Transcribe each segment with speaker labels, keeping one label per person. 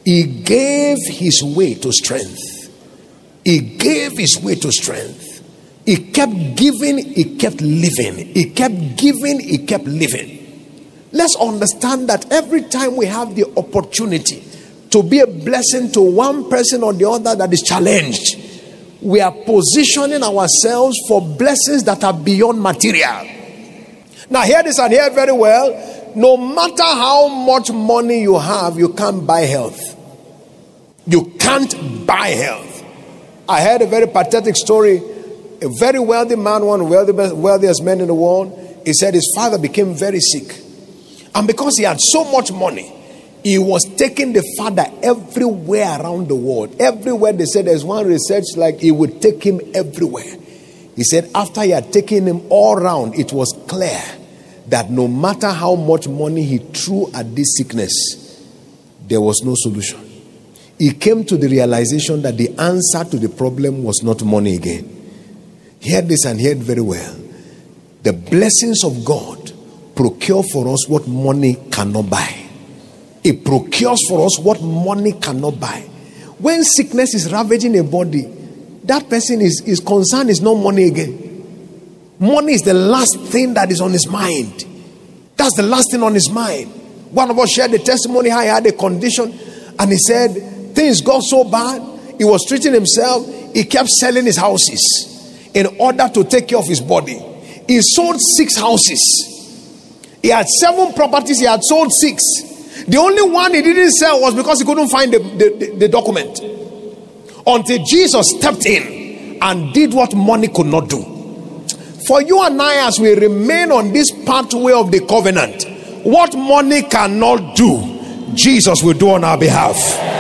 Speaker 1: He gave his way to strength. He gave his way to strength. He kept giving, he kept living. He kept giving, he kept living. Let's understand that every time we have the opportunity to be a blessing to one person or the other that is challenged, we are positioning ourselves for blessings that are beyond material. Now hear this and hear it very well. No matter how much money you have, you can't buy health. You can't buy health. I heard a very pathetic story. A very wealthy man, one of the wealthiest men in the world, he said his father became very sick. And because he had so much money, he was taking the father everywhere around the world. Everywhere. They said there's one research like he would take him everywhere. He said after he had taken him all around, it was clear that no matter how much money he threw at this sickness, there was no solution. He came to the realization that the answer to the problem was not money again. Hear this and hear it very well. The blessings of God procure for us what money cannot buy. It procures for us what money cannot buy. When sickness is ravaging a body, that person is concerned is not money again. Money is the last thing that is on his mind. That's the last thing on his mind. One of us shared the testimony how he had a condition and he said things got so bad, he was treating himself, he kept selling his houses in order to take care of his body. He sold 6 houses. He had 7 properties, he had sold 6. The only one he didn't sell was because he couldn't find the document. Until Jesus stepped in and did what money could not do. For you and I, as we remain on this pathway of the covenant, what money cannot do, Jesus will do on our behalf.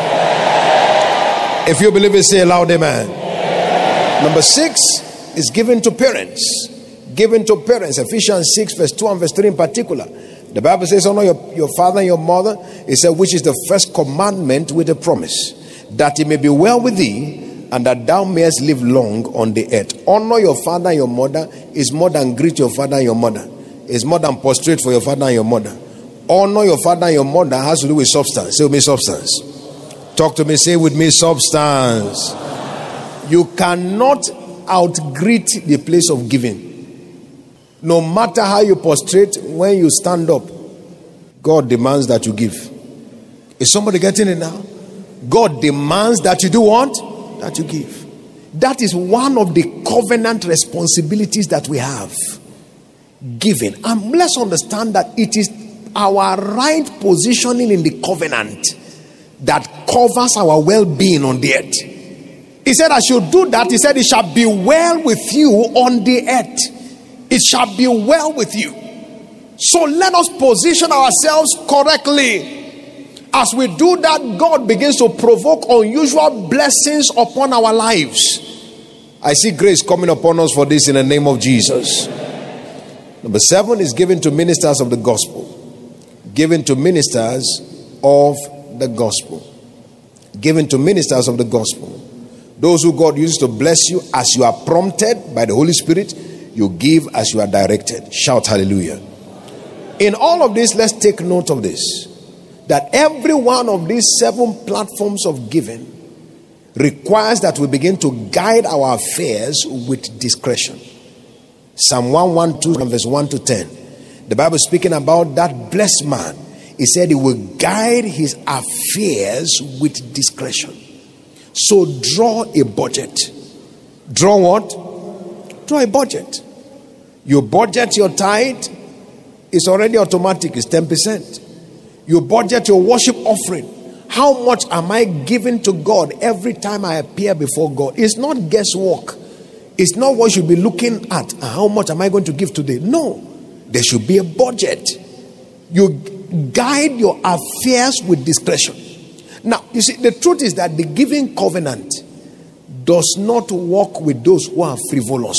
Speaker 1: If you believe it, say aloud, amen. Number 6 is given to parents. Given to parents. Ephesians 6 verse 2 and verse 3 in particular. The Bible says, honor your father and your mother. It said, which is the first commandment with a promise, that it may be well with thee, and that thou mayest live long on the earth. Honor your father and your mother is more than greet your father and your mother. It's more than prostrate for your father and your mother. Honor your father and your mother has to do with substance. Say with me, substance. Talk to me, say with me, substance. You cannot out-greet the place of giving. No matter how you prostrate, when you stand up, God demands that you give. Is somebody getting it now? God demands that you do what? That you give. That is one of the covenant responsibilities that we have. Giving. And let's understand that it is our right positioning in the covenant that covers our well-being on the earth. He said, I should do that. He said, it shall be well with you on the earth. It shall be well with you. So let us position ourselves correctly. As we do that, God begins to provoke unusual blessings upon our lives. I see grace coming upon us for this in the name of Jesus. Number 7 is given to ministers of the gospel. Given to ministers of the gospel. Given to ministers of the gospel. Those who God uses to bless you as you are prompted by the Holy Spirit. You give as you are directed. Shout hallelujah. In all of this, let's take note of this. That every one of these 7 platforms of giving requires that we begin to guide our affairs with discretion. Psalm 112 verse 1 to 10. The Bible is speaking about that blessed man. He said he will guide his affairs with discretion. So draw a budget. Draw what? Draw a budget. You budget your tithe, it's already automatic, it's 10%. You budget your worship offering. How much am I giving to God every time I appear before God? It's not guesswork. It's not what you should be looking at. How much am I going to give today? No. There should be a budget. You guide your affairs with discretion. Now, you see, the truth is that the giving covenant does not work with those who are frivolous.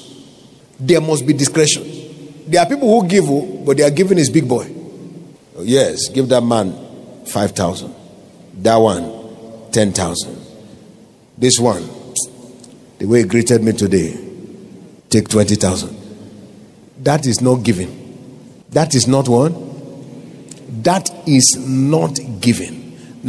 Speaker 1: There must be discretion. There are people who give, but their giving is big boy. Yes, give that man 5,000. That one 10,000. This one, the way he greeted me today, take 20,000. That is not giving. That is not what? That is not giving.